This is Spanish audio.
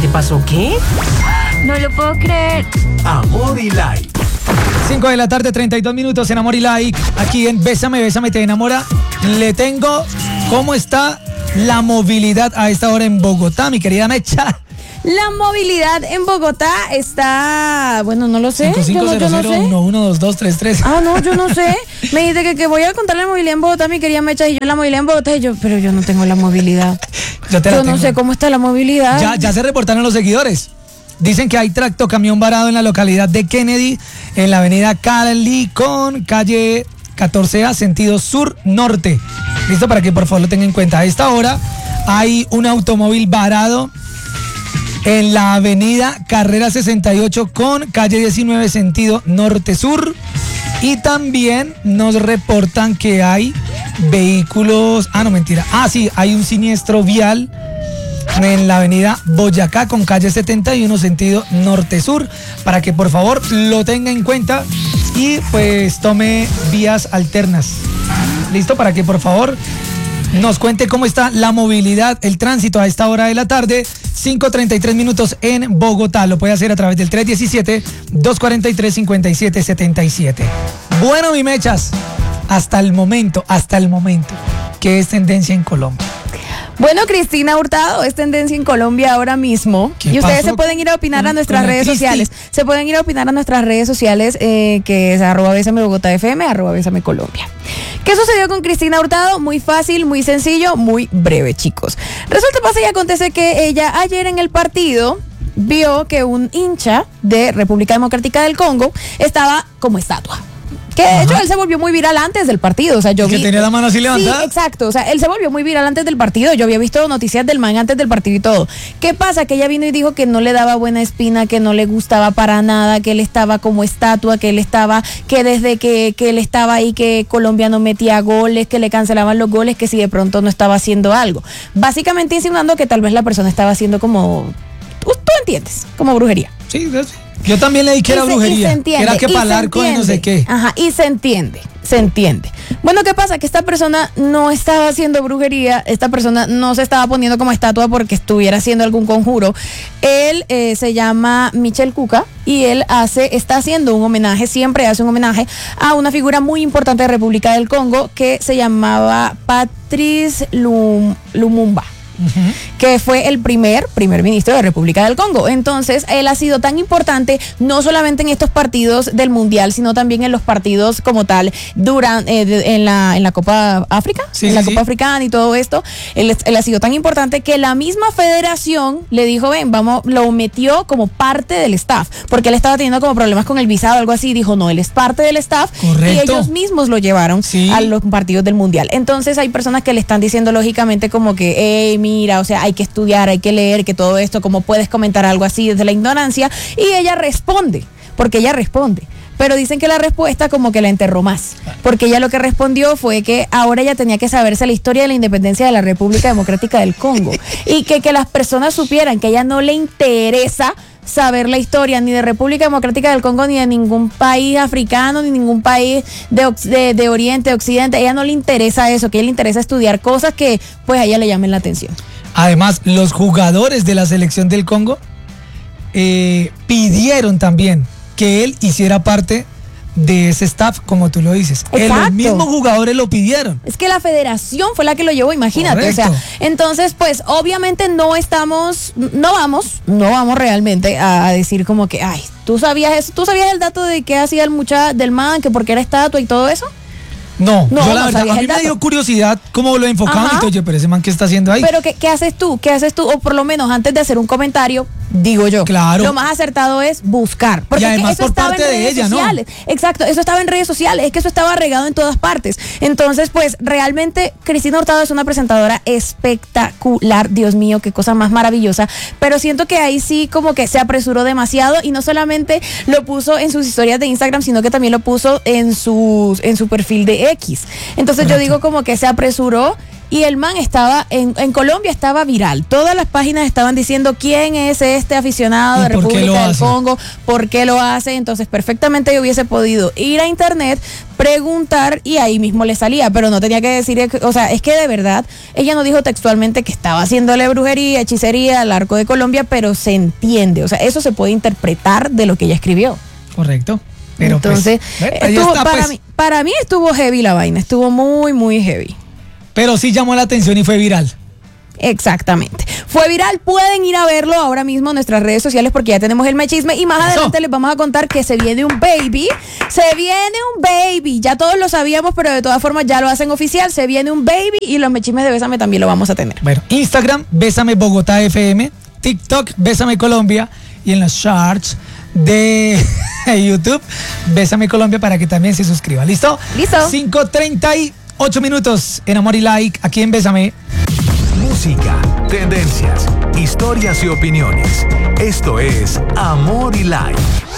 pasó? ¿Qué? No lo puedo creer. Amor y Like. 5 de la tarde, 32 minutos en Amor y Like. Aquí en Bésame, Bésame, te enamora. Le tengo cómo está la movilidad a esta hora en Bogotá, mi querida Mecha. La movilidad en Bogotá está, bueno, no lo sé. 5500112233. Ah, no, yo no sé. Me dice que voy a contar la movilidad en Bogotá, mi querida Mecha, y yo la movilidad en Bogotá, pero yo no tengo la movilidad. Yo no sé cómo está la movilidad. Ya se reportaron los seguidores. Dicen que hay tractocamión varado en la localidad de Kennedy, en la avenida Cali con calle 14A, sentido sur-norte. Listo, para que por favor lo tengan en cuenta. A esta hora hay un automóvil varado en la avenida Carrera 68 con calle 19, sentido norte-sur. Y también nos reportan que hay vehículos... Ah, no, mentira. Sí, hay un siniestro vial en la avenida Boyacá con calle 71, sentido norte-sur, para que por favor lo tenga en cuenta y pues tome vías alternas. Listo, para que por favor nos cuente cómo está la movilidad, el tránsito a esta hora de la tarde. 5:33 minutos en Bogotá. Lo puede hacer a través del 317-243-5777. Bueno, mi Mechas, hasta el momento, ¿qué es tendencia en Colombia? Bueno, Cristina Hurtado es tendencia en Colombia ahora mismo. Y ustedes se pueden ir a opinar a nuestras redes sociales. Se pueden ir a opinar a nuestras redes sociales, que es @BésameBogotáFM, @BésameColombia. ¿Qué sucedió con Cristina Hurtado? Muy fácil, muy sencillo, muy breve, chicos. Resulta, pasa y acontece que ella ayer en el partido vio que un hincha de República Democrática del Congo estaba como estatua. Que de hecho él se volvió muy viral antes del partido. O sea, yo vi que tenía la mano así levantada. Sí, exacto. O sea, él se volvió muy viral antes del partido. Yo había visto noticias del man antes del partido y todo. ¿Qué pasa? Que ella vino y dijo que no le daba buena espina, que no le gustaba para nada, que él estaba como estatua, que desde que él estaba ahí, que Colombia no metía goles, que le cancelaban los goles, que si de pronto no estaba haciendo algo. Básicamente insinuando que tal vez la persona estaba haciendo como, tú entiendes, como brujería. Sí, sí. Yo también le dije que era brujería, que era que palar con no sé qué. Ajá, y se entiende. Bueno, ¿qué pasa? Que esta persona no estaba haciendo brujería, esta persona no se estaba poniendo como estatua porque estuviera haciendo algún conjuro. Él se llama Michel Cuca y él está haciendo un homenaje, siempre hace un homenaje a una figura muy importante de República del Congo que se llamaba Patrice Lumumba. Que fue el primer ministro de República del Congo. Entonces, él ha sido tan importante, no solamente en estos partidos del Mundial, sino también en los partidos como tal, en la Copa África, Copa Africana y todo esto. Él ha sido tan importante que la misma federación le dijo, lo metió como parte del staff, porque él estaba teniendo como problemas con el visado o algo así, y dijo, no, él es parte del staff. Correcto. Y ellos mismos lo llevaron a los partidos del Mundial. Entonces, hay personas que le están diciendo lógicamente como que, mira, o sea, hay que estudiar, hay que leer, que todo esto, ¿cómo puedes comentar algo así desde la ignorancia? Y ella responde. Pero dicen que la respuesta como que la enterró más, porque ella lo que respondió fue que ahora ella tenía que saberse la historia de la independencia de la República Democrática del Congo y que las personas supieran que a ella no le interesa saber la historia ni de República Democrática del Congo, ni de ningún país africano, ni ningún país de Oriente, Occidente. A ella no le interesa eso, que a ella le interesa estudiar cosas que pues a ella le llamen la atención. Además, los jugadores de la selección del Congo pidieron también que él hiciera parte de ese staff, como tú lo dices. Los mismos jugadores lo pidieron. Es que la federación fue la que lo llevó, imagínate. Correcto. O sea, entonces, pues, obviamente no vamos realmente a decir como que, ay, ¿tú sabías eso? ¿Tú sabías el dato de qué hacía el muchacho del man, que porque era estatua y todo eso? No, yo la verdad, a mí me dio curiosidad cómo lo enfocaban. Y oye, pero ese man, ¿qué está haciendo ahí? Pero ¿qué haces tú? O por lo menos antes de hacer un comentario, digo yo, claro, lo más acertado es buscar. Porque y además es que eso por parte de ella, sociales. ¿No? Exacto, eso estaba en redes sociales, es que eso estaba regado en todas partes. Entonces, pues, realmente, Cristina Hurtado es una presentadora espectacular. Dios mío, qué cosa más maravillosa. Pero siento que ahí sí como que se apresuró demasiado y no solamente lo puso en sus historias de Instagram, sino que también lo puso en su perfil de X. Entonces yo digo como que se apresuró y el man estaba, en Colombia estaba viral. Todas las páginas estaban diciendo quién es este aficionado de ¿Y por qué República lo del hace? Congo, por qué lo hace. Entonces perfectamente yo hubiese podido ir a internet, preguntar y ahí mismo le salía, pero no tenía que decir, o sea, es que de verdad, ella no dijo textualmente que estaba haciéndole brujería, hechicería al arco de Colombia, pero se entiende, o sea, eso se puede interpretar de lo que ella escribió. Correcto. Pero Entonces, pues, ahí estuvo, está, pues. para mí estuvo heavy la vaina, estuvo muy, muy heavy. Pero sí llamó la atención y fue viral. Exactamente. Fue viral, pueden ir a verlo ahora mismo en nuestras redes sociales porque ya tenemos el mechisme y más adelante les vamos a contar que se viene un baby. Se viene un baby. Ya todos lo sabíamos, pero de todas formas ya lo hacen oficial. Se viene un baby y los mechismes de Bésame también lo vamos a tener. Bueno, Instagram, Bésame Bogotá FM, TikTok, Bésame Colombia y en los charts de YouTube, Bésame Colombia para que también se suscriba. ¿Listo? Listo. 5:38 minutos en Amor y Like aquí en Bésame. Música, tendencias, historias y opiniones. Esto es Amor y Like.